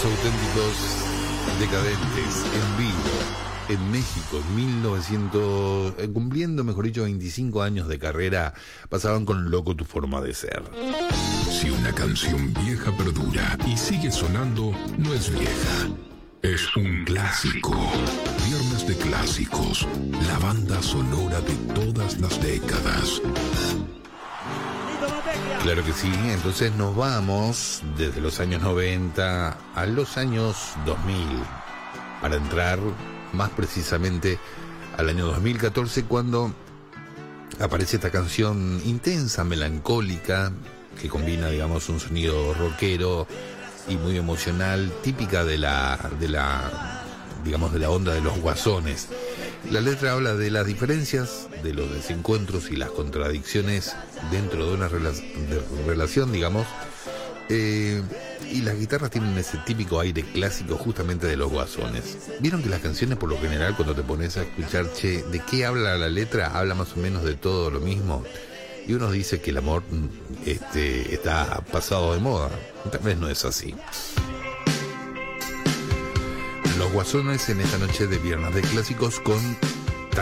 Auténticos Decadentes en vivo en México en 1900, cumpliendo, mejor dicho, 25 años de carrera, pasaban con Loco tu forma de ser. Si una canción vieja perdura y sigue sonando, no es vieja, es un clásico. Viernes de clásicos, la banda sonora de todas las décadas. Claro que sí, entonces nos vamos desde los años 90 a los años 2000, para entrar más precisamente al año 2014, cuando aparece esta canción intensa, melancólica, que combina, digamos, un sonido rockero y muy emocional, típica de la onda de los Guasones. La letra habla de las diferencias, de los desencuentros y las contradicciones dentro de una relación, digamos, y las guitarras tienen ese típico aire clásico justamente de los Guasones. Vieron que las canciones, por lo general, cuando te pones a escuchar, che, ¿de qué habla la letra? Habla más o menos de todo lo mismo. Y uno dice que el amor está pasado de moda. Tal vez no es así. Los Guasones en esta noche de Viernes de Clásicos con